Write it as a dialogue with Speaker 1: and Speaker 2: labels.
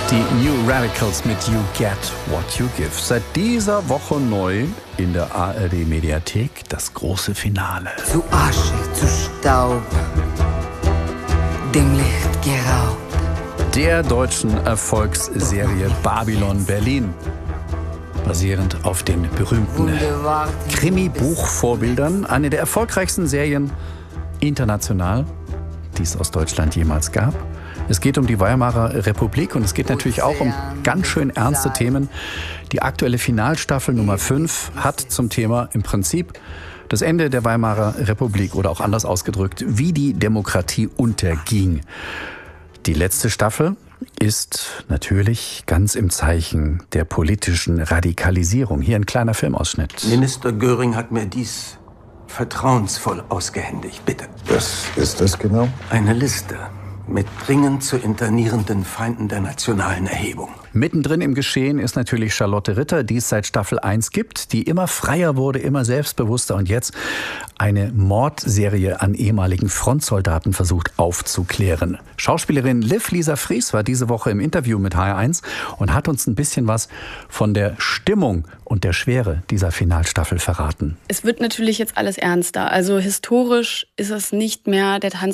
Speaker 1: Die New Radicals mit You Get What You Give. Seit dieser Woche neu in der ARD-Mediathek das große Finale.
Speaker 2: Zu Asche, zu Staub, dem Licht geraubt.
Speaker 1: Der deutschen Erfolgsserie Babylon Berlin. Basierend auf den berühmten Krimi-Buchvorbildern. Eine der erfolgreichsten Serien international, die es aus Deutschland jemals gab. Es geht um die Weimarer Republik und es geht natürlich auch um ganz schön ernste Themen. Die aktuelle Finalstaffel Nummer 5 hat zum Thema im Prinzip das Ende der Weimarer Republik oder auch anders ausgedrückt, wie die Demokratie unterging. Die letzte Staffel ist natürlich ganz im Zeichen der politischen Radikalisierung. Hier ein kleiner Filmausschnitt.
Speaker 3: Minister Göring hat mir dies vertrauensvoll ausgehändigt. Bitte.
Speaker 4: Was ist das genau?
Speaker 3: Eine Liste mit dringend zu internierenden Feinden der nationalen Erhebung.
Speaker 1: Mittendrin im Geschehen ist natürlich Charlotte Ritter, die es seit Staffel 1 gibt, die immer freier wurde, immer selbstbewusster und jetzt eine Mordserie an ehemaligen Frontsoldaten versucht aufzuklären. Schauspielerin Liv Lisa Fries war diese Woche im Interview mit HR1 und hat uns ein bisschen was von der Stimmung und der Schwere dieser Finalstaffel verraten.
Speaker 5: Es wird natürlich jetzt alles ernster. Also historisch ist es nicht mehr der Tanz